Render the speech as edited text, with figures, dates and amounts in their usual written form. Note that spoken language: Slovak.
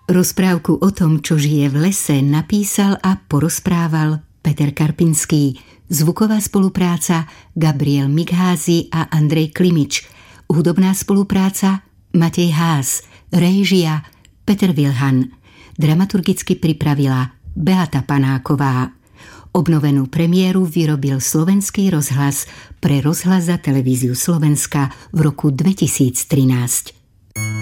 Rozprávku o tom, čo žije v lese, napísal a porozprával Peter Karpinský. Zvuková spolupráca Gabriel Migházy a Andrej Klimič. Hudobná spolupráca Matej Haas. Réžia Peter Vilhan. Dramaturgicky pripravila Beata Panáková. Obnovenú premiéru vyrobil Slovenský rozhlas pre Rozhlas a televíziu Slovenska v roku 2013.